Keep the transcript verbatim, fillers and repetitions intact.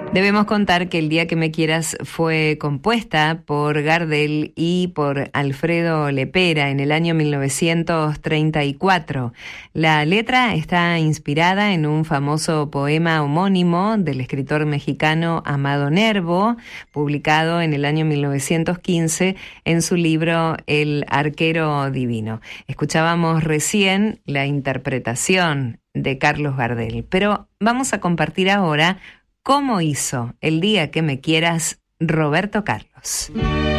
Debemos contar que El día que me quieras fue compuesta por Gardel y por Alfredo Lepera en el año mil novecientos treinta y cuatro. La letra está inspirada en un famoso poema homónimo del escritor mexicano Amado Nervo, publicado en el año mil novecientos quince en su libro El arquero divino. Escuchábamos recién la interpretación de Carlos Gardel, pero vamos a compartir ahora cómo hizo El día que me quieras Roberto Carlos.